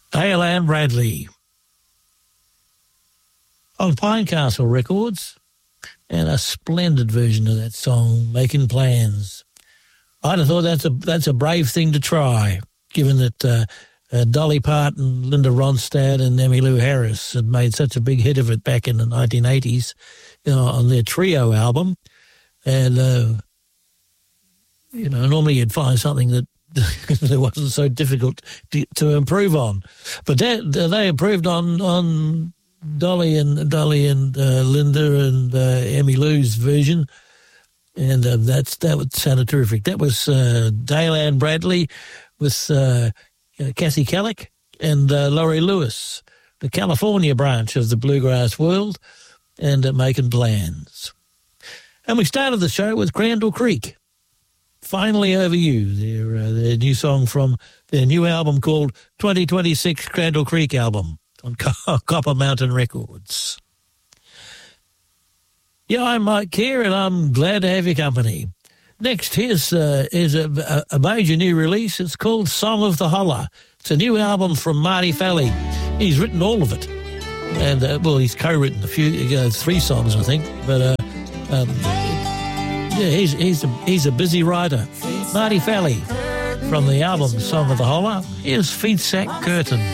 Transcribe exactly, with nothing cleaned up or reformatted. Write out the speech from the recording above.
Dale Ann Bradley on Pinecastle Records, and a splendid version of that song, Making Plans. I'd have thought that's a that's a brave thing to try, given that uh, uh, Dolly Parton, Linda Ronstadt and Emmylou Harris had made such a big hit of it back in the nineteen eighties, you know, on their Trio album. And, uh, you know, normally you'd find something that that wasn't so difficult to, to improve on. But that, they improved on on Dolly and Dolly and uh, Linda and uh, Emmylou's version, and uh, that's that was sounded terrific. That was uh, Dale Ann Bradley with uh, Cassie Kellick and uh, Laurie Lewis, the California branch of the bluegrass world, and uh, Making Plans. And we started the show with Crandall Creek, Finally Over You, their, uh, their new song from their new album called twenty twenty-six Crandall Creek Album on Copper Mountain Records. Yeah, I'm Mike Kerr, and I'm glad to have your company. Next, here's uh, is a, a major new release. It's called Song of the Holler. It's a new album from Marty Falley. He's written all of it. And, uh, well, he's co-written a few, uh, three songs, I think, but... Uh, Um, yeah, he's he's a, he's a busy writer. Marty Falley from the album Song of the Holler. Here's Feedsack Curtain.